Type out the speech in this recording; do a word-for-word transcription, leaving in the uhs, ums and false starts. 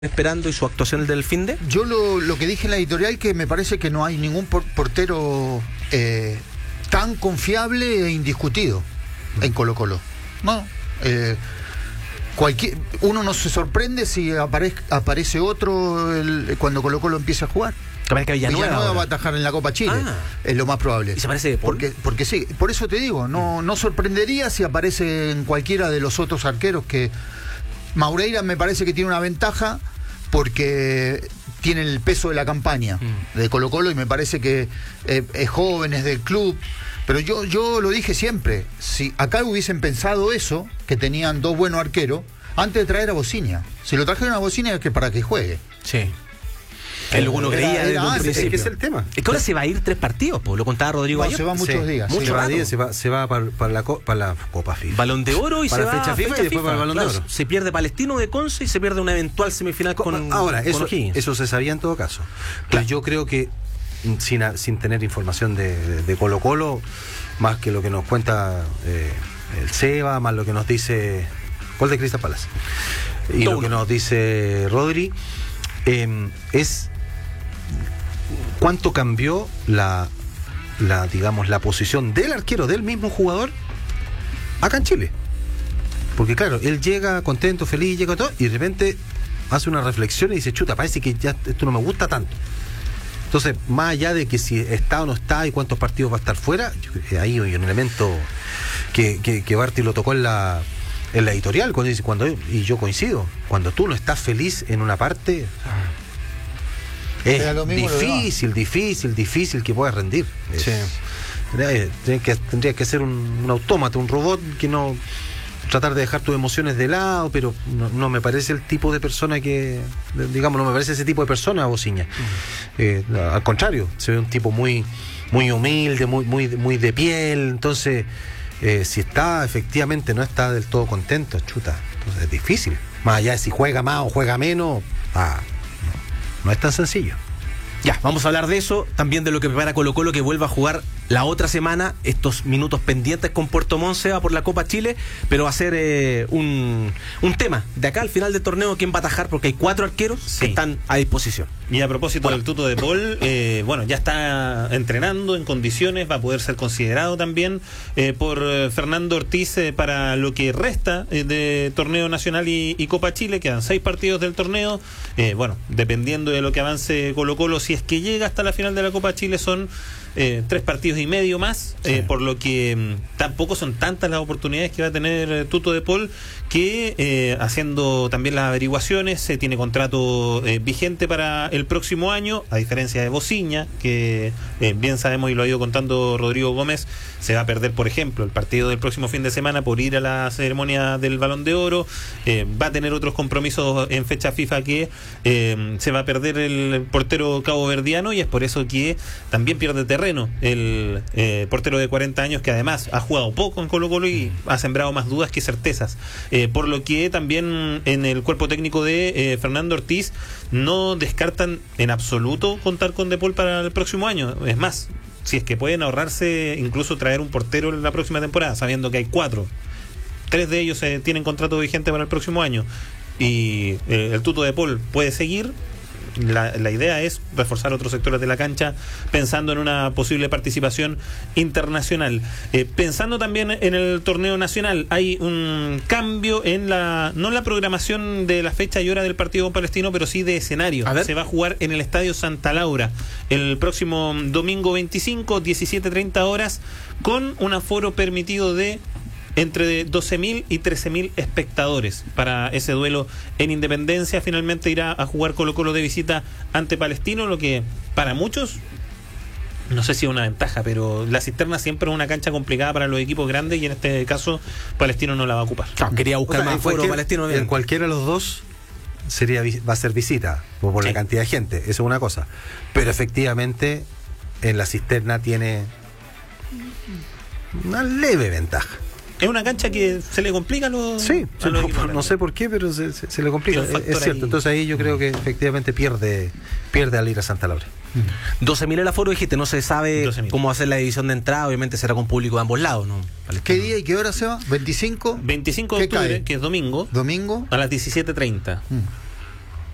esperando y su actuación del finde? Yo lo, lo que dije en la editorial, que me parece que no hay ningún por, portero eh, tan confiable e indiscutido en Colo Colo. No, eh, cualquier, uno no se sorprende si aparece, aparece otro el, cuando Colo Colo empieza a jugar. Que Villanueva, Villanueva va a atajar en la Copa Chile, ah, es lo más probable. ¿Y se parece de Paul? Porque, porque sí, por eso te digo, no, no sorprendería si aparece en cualquiera de los otros arqueros, que Maureira me parece que tiene una ventaja porque tiene el peso de la campaña mm. de Colo Colo, y me parece que eh, es joven, es del club. Pero yo, yo lo dije siempre, si acá hubiesen pensado eso, que tenían dos buenos arqueros, antes de traer a Bociña. Si lo trajeron a Bociña es que para que juegue. Sí. El uno creía era, era, es que es el tema. Es que ahora se va a ir tres partidos, pues, lo contaba Rodrigo no, ayer. Se va muchos sí, días. Muchos sí. días se va, se va para, para, la, para la Copa FIFA. Balón de Oro y para se la va fecha FIFA, fecha y después FIFA. para el Balón Claro, de Oro. Se pierde Palestino de Conce y se pierde una eventual semifinal con Ahora, con eso, O'Higgins. eso se sabía en todo caso. Pero claro, yo creo que sin, sin tener información de, de, de Colo Colo, más que lo que nos cuenta eh, el Seba, más lo que nos dice Gol de Crystal Palace y Todo lo uno. que nos dice Rodri, eh, es cuánto cambió la, la, digamos, la posición del arquero, del mismo jugador, acá en Chile. Porque claro, él llega contento, feliz, llega todo, y de repente hace una reflexión y dice, chuta, parece que ya esto no me gusta tanto. Entonces, más allá de que si está o no está y cuántos partidos va a estar fuera, yo creo que ahí hay un elemento que, que, que Barty lo tocó en la, en la editorial, cuando dice, cuando, y yo coincido, cuando tú no estás feliz en una parte, es difícil, difícil, difícil que puedas rendir. Es, sí. tendría, que, tendría que ser un, un autómata, un robot que no... tratar de dejar tus emociones de lado, pero no, no me parece el tipo de persona que, digamos, no me parece ese tipo de persona Bociña. Uh-huh. Eh, al contrario, se ve un tipo muy, muy humilde, muy, muy, muy de piel. Entonces, eh, si está, efectivamente, no está del todo contento, chuta, entonces es difícil. Más allá de si juega más o juega menos, ah, no, no es tan sencillo. Ya, vamos a hablar de eso, también de lo que prepara Colo Colo, que vuelva a jugar la otra semana, estos minutos pendientes con Puerto Montt, se va por la Copa Chile, pero va a ser eh, un, un tema de acá al final del torneo, quién va a atajar, porque hay cuatro arqueros sí. que están a disposición. Y a propósito bueno. del tuto de Paul, eh, bueno, ya está entrenando en condiciones, va a poder ser considerado también eh, por eh, Fernando Ortiz eh, para lo que resta eh, de torneo nacional y, y Copa Chile. Quedan seis partidos del torneo, eh, bueno, dependiendo de lo que avance Colo Colo, si es que llega hasta la final de la Copa Chile, son eh, tres partidos y medio más, sí. eh, por lo que mm, tampoco son tantas las oportunidades que va a tener eh, Tuto de Paul, que eh, haciendo también las averiguaciones, se eh, tiene contrato eh, vigente para el próximo año, a diferencia de Bociña, que eh, bien sabemos y lo ha ido contando Rodrigo Gómez, se va a perder, por ejemplo, el partido del próximo fin de semana por ir a la ceremonia del Balón de Oro, eh, va a tener otros compromisos en fecha FIFA que eh, se va a perder el portero caboverdiano, y es por eso que también pierde terreno el eh, portero de cuarenta años, que además ha jugado poco en Colo Colo y ha sembrado más dudas que certezas, eh, por lo que también en el cuerpo técnico de eh, Fernando Ortiz no descartan en absoluto contar con De Paul para el próximo año. Es más, si es que pueden ahorrarse incluso traer un portero en la próxima temporada, sabiendo que hay cuatro, tres de ellos eh, tienen contrato vigente para el próximo año, y eh, el tuto de Paul puede seguir. La, la idea es reforzar otros sectores de la cancha, pensando en una posible participación internacional. Eh, pensando también en el torneo nacional, hay un cambio en la, no en la programación de la fecha y hora del partido con Palestino, pero sí de escenario. Se va a jugar en el Estadio Santa Laura el próximo domingo veinticinco, diecisiete treinta horas, con un aforo permitido de entre doce mil y trece mil espectadores para ese duelo en Independencia. Finalmente irá a jugar Colo Colo de visita ante Palestino, lo que para muchos, no sé si es una ventaja, pero la Cisterna siempre es una cancha complicada para los equipos grandes, y en este caso Palestino no la va a ocupar. No, quería buscar o sea, más aforo Palestino. En cualquiera de los dos sería va a ser visita, por, por sí. la cantidad de gente, eso es una cosa. Pero efectivamente en la Cisterna tiene una leve ventaja. Es una cancha que se le complica a los, sí, a los no, no sé por qué, pero se, se, se le complica, es, es cierto. Ahí. Entonces ahí yo creo que efectivamente pierde pierde al ir a Santa Laura. doce mil el aforo, dijiste, no se sabe cómo hacer la división de entrada, obviamente será con público de ambos lados, ¿no? ¿Qué día y qué hora se va? ¿veinticinco? veinticinco de octubre, que es domingo. ¿Domingo? A las diecisiete treinta. Mm.